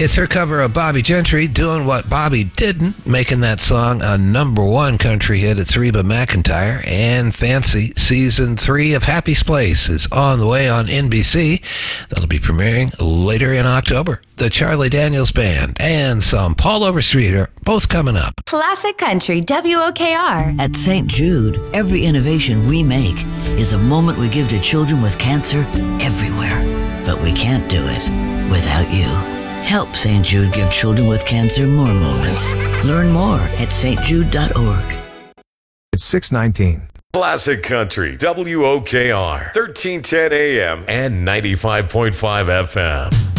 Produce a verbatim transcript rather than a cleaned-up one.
It's her cover of Bobby Gentry doing what Bobby didn't, making that song a number one country hit. It's Reba McEntire and Fancy. Season three of Happy's Place is on the way on N B C. That'll be premiering later in October. The Charlie Daniels Band and some Paul Overstreet are both coming up. Classic Country W O K R. At Saint Jude, every innovation we make is a moment we give to children with cancer everywhere. But we can't do it without you. Help Saint Jude give children with cancer more moments. Learn more at s t jude dot org. It's six nineteen. Classic Country, W O K R, thirteen ten A M and ninety-five point five F M.